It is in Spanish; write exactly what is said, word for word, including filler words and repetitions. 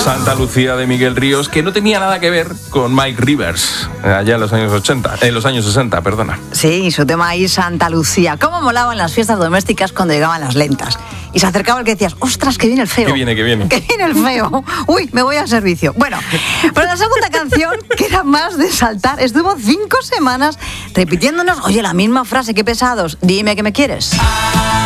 Santa Lucía de Miguel Ríos, que no tenía nada que ver con Mike Rivers, allá en los años ochenta, en los años sesenta, perdona. Sí, su tema ahí, Santa Lucía. ¿Cómo molaban las fiestas domésticas cuando llegaban las lentas? Y se acercaba el que decías, ostras, que viene el feo. Que viene, que viene. Que viene el feo. Uy, me voy al servicio. Bueno, pero la segunda canción, que era más de saltar, estuvo cinco semanas repitiéndonos, oye, la misma frase, qué pesados, dime que me quieres.